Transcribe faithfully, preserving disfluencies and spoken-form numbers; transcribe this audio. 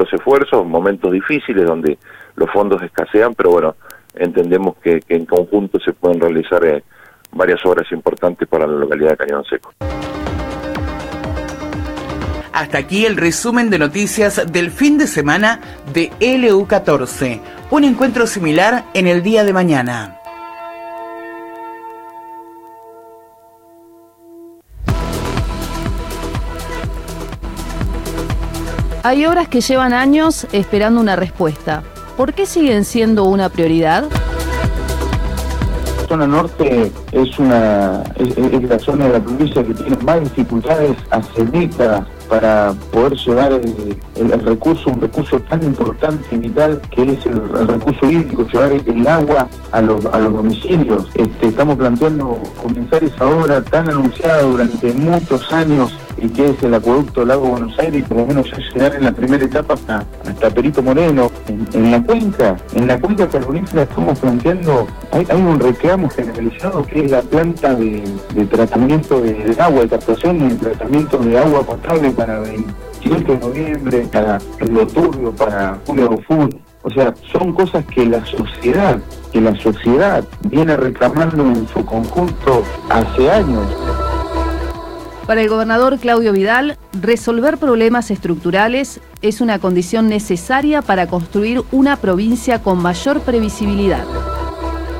los esfuerzos, momentos difíciles donde los fondos escasean, pero bueno, entendemos que, que en conjunto se pueden realizar eh, varias obras importantes para la localidad de Cañón Seco. Hasta aquí el resumen de noticias del fin de semana de L U catorce. Un encuentro similar en el día de mañana. Hay obras que llevan años esperando una respuesta. ¿Por qué siguen siendo una prioridad? La zona norte es una es, es la zona de la provincia que tiene más dificultades hace décadas para poder llevar el, el, el recurso, un recurso tan importante y vital que es el, el recurso hídrico, llevar el, el agua a los, a los domicilios. Este, estamos planteando comenzar esa obra tan anunciada durante muchos años y que es el acueducto Lago Buenos Aires, y por lo menos ya llegar en la primera etapa hasta, hasta Perito Moreno. En, en la cuenca, en la cuenca carbonífera estamos planteando, hay, hay un reclamo generalizado que es la planta de, de tratamiento de, de agua, de captación y de tratamiento de agua potable para veintiocho de noviembre, para Río Turbio, para Julio Fútbol. O sea, son cosas que la sociedad, que la sociedad viene reclamando en su conjunto hace años. Para el gobernador Claudio Vidal, resolver problemas estructurales es una condición necesaria para construir una provincia con mayor previsibilidad.